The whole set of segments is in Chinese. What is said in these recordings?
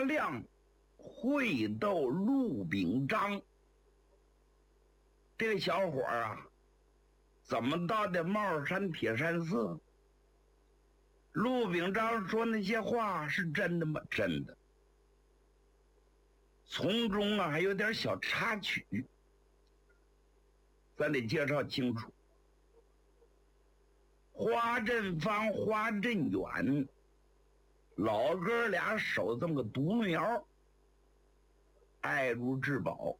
亮会斗陆秉章。这个小伙啊，怎么到的帽山铁山寺？陆秉章说那些话是真的吗？真的。从中啊还有点小插曲，咱得介绍清楚。花振芳、花振远老哥俩守这么个独苗，爱如至宝，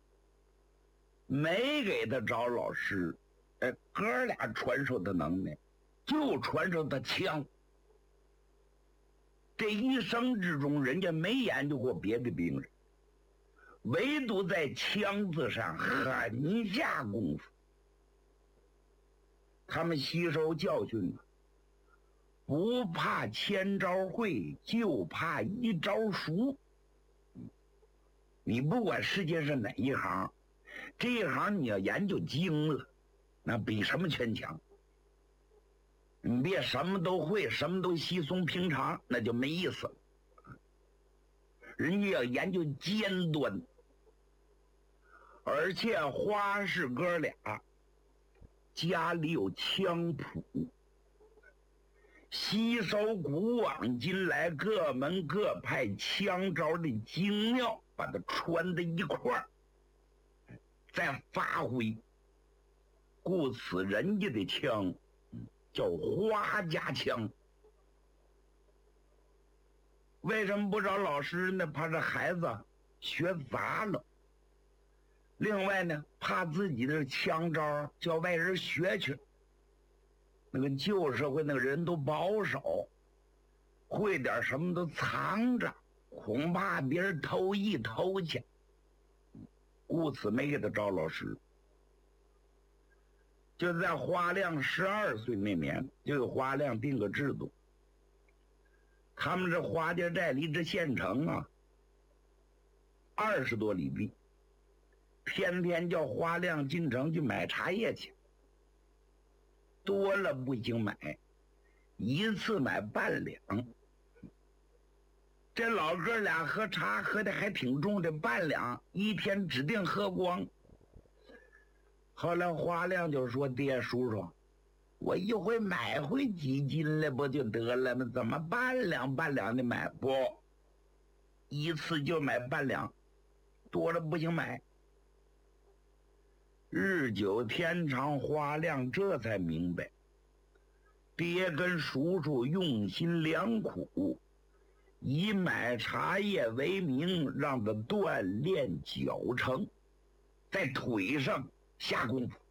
没给他找老师，哥俩传授的能耐就传授他枪。这一生之中人家没研究过别的兵刃，唯独在枪字上狠下功夫。他们吸收教训，不怕千招会，就怕一招熟。你不管世界上哪一行，这一行你要研究精了，那比什么全强。你别什么都会，什么都稀松平常，那就没意思了。人家要研究尖端，而且花氏哥俩家里有枪谱，吸收古往今来各门各派枪招的精妙，把它串在一块儿，再发挥。故此人家的枪叫花家枪。为什么不找老师呢？怕这孩子学杂了。另外呢，怕自己的枪招叫外人学去。那个旧社会那个人都保守，会点什么都藏着，恐怕别人偷一偷去。故此没给他找老师。就在花亮12岁那年，就给花亮定个制度。他们这花家寨离这县城啊20多里地，天天叫花亮进城去买茶叶去，多了不行买，一次买半两。这老哥俩喝茶喝的还挺重，这半两一天指定喝光。后来花亮就说：“爹叔叔，我一回买回几斤来不就得了吗？怎么半两的买？不，一次就买半两，多了不行买。”日久天长，花亮这才明白，爹跟叔叔用心良苦，以买茶叶为名，让他锻炼脚程，在腿上下功夫，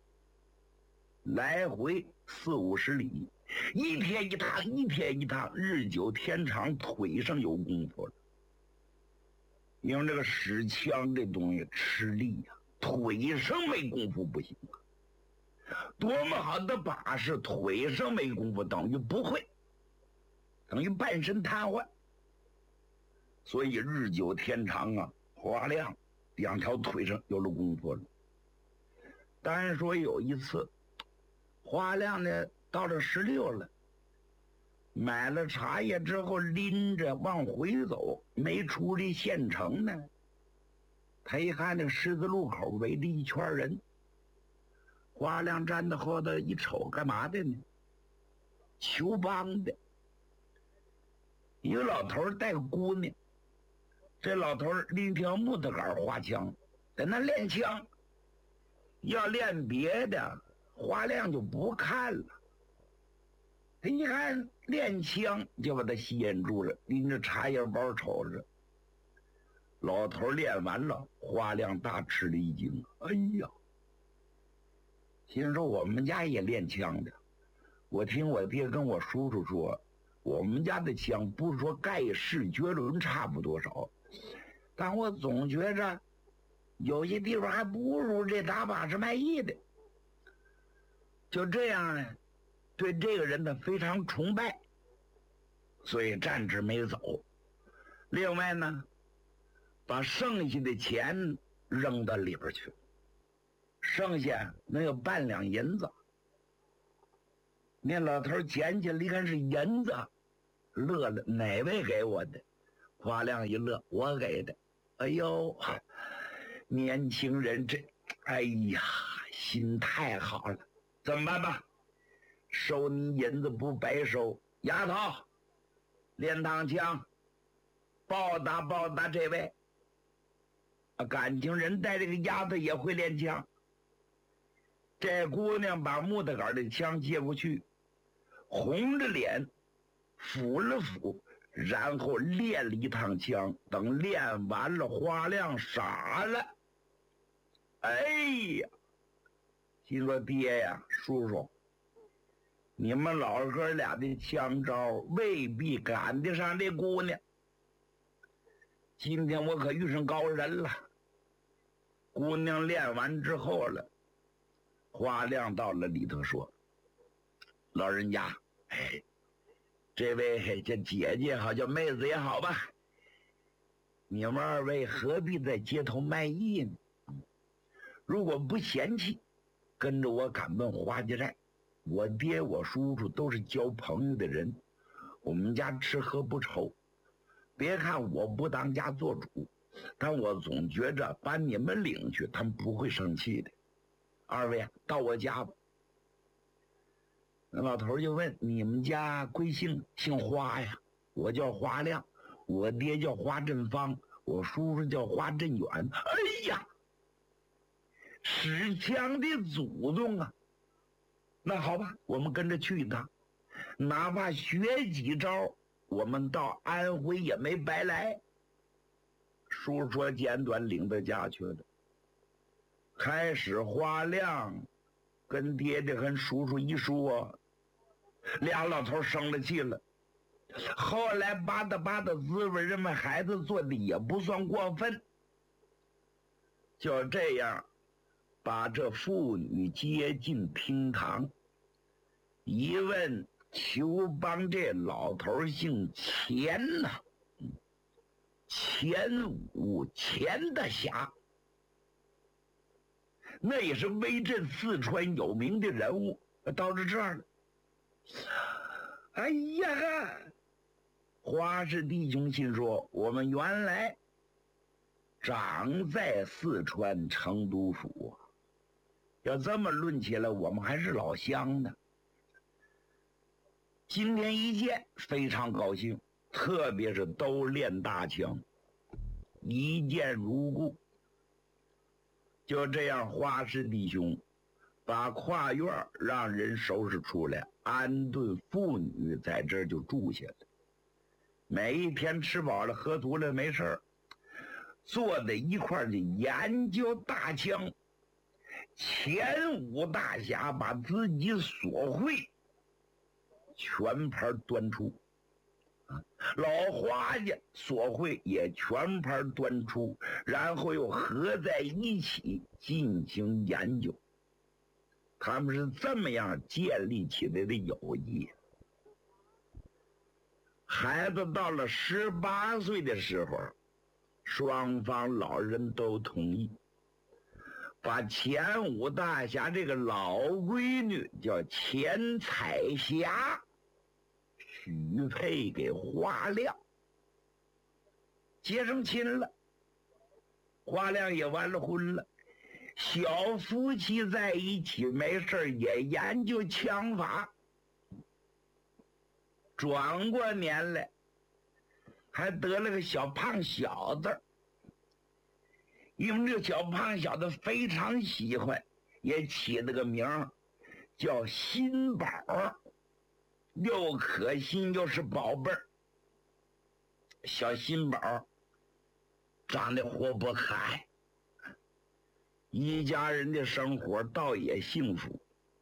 来回40-50里，一天一趟，一天一趟，日久天长，腿上有功夫了。因为这个使枪这东西吃力呀，腿上没功夫不行啊。多么好的把式，腿上没功夫等于不会，等于半身瘫痪。所以日久天长啊，花亮2条腿上有了功夫了。当然说有一次，花亮呢到了16了，买了茶叶之后拎着往回走，没出离县城呢。他一看那十字路口围着一圈人，花亮站在后头一瞅，干嘛的呢？求帮的。一个老头带个姑娘，这老头拎条木头杆花枪，在那练枪。要练别的，花亮就不看了。他一看练枪，就把他吸引住了，拎着茶叶包瞅着。老头练完了，花亮大吃了一惊。哎呀，心说我们家也练枪的，我听我爹跟我叔叔说，我们家的枪不是说盖世绝伦差不多少，但我总觉着有些地方还不如这打把式卖艺的。就这样呢，对这个人呢非常崇拜，所以站直没走。另外呢，把剩下的钱扔到里边去，剩下能有半两银子。那老头捡起来一看是银子，乐了，哪位给我的？ 花亮一乐，我给的。哎呦，年轻人这，哎呀，心太好了。怎么办吧？收你银子不白收。丫头，练堂枪，报答这位。感情人带这个丫头也会练枪。这姑娘把木头杆的枪接过去，红着脸抚了抚，然后练了一趟枪。等练完了，花亮傻了。哎呀，心说爹呀，叔叔，你们老哥俩的枪招未必赶得上这姑娘。今天我可遇上高人了。姑娘练完之后了，花亮到了里头说：“老人家，这位叫姐姐好，叫妹子也好吧，你们二位何必在街头卖艺呢？如果不嫌弃，跟着我赶奔花家寨。我爹我叔叔都是交朋友的人，我们家吃喝不愁。别看我不当家做主，但我总觉着把你们领去，他们不会生气的。二位到我家吧。”那老头就问：“你们家贵姓？”“姓花呀，我叫花亮，我爹叫花振芳，我叔叔叫花振远。”哎呀，使枪的祖宗啊！那好吧，我们跟着去一趟，哪怕学几招，我们到安徽也没白来。叔说简短，领到家去了。开始花亮跟爹爹跟叔叔一说，俩老头生了气了。后来巴达滋味，认为孩子做的也不算过分，就这样把这妇女接进厅堂。一问裘帮这老头姓钱呐，钱武，钱大侠，那也是威震四川有名的人物。到了这儿了，哎呀，花氏弟兄心说：“我们原来长在四川成都府，要这么论起来，我们还是老乡呢。今天一见，非常高兴，特别是都练大枪，一见如故。”就这样，花氏弟兄把跨院让人收拾出来，安顿妇女在这儿就住下了。每一天吃饱了喝足了没事儿，坐在一块儿就研究大枪。前武大侠把自己所会全盘端出，老花家所会也全盘端出，然后又合在一起进行研究。他们是这么样建立起来的友谊。孩子到了18岁的时候，双方老人都同意，把前武大侠这个老闺女叫钱彩霞许配给花亮，结上亲了。花亮也完了婚了，小夫妻在一起没事也研究枪法。转过年来，还得了个小胖小子，因为这个小胖小子非常喜欢，也起了个名儿叫心宝，又可心又是宝贝儿。小心宝长得活泼可爱，一家人的生活倒也幸福。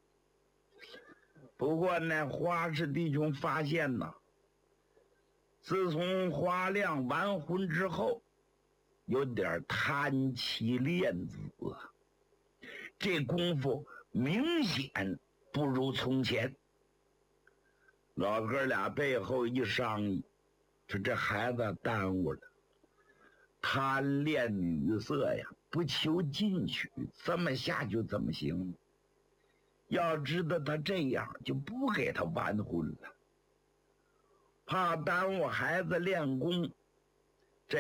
不过呢，花氏弟兄发现呢，自从花亮完婚之后，有点贪妻恋子，这功夫明显不如从前。老哥俩背后一商议，说这孩子耽误了，贪恋女色呀，不求进取，这么下去怎么行？要知道他这样，就不给他完婚了，怕耽误孩子练功，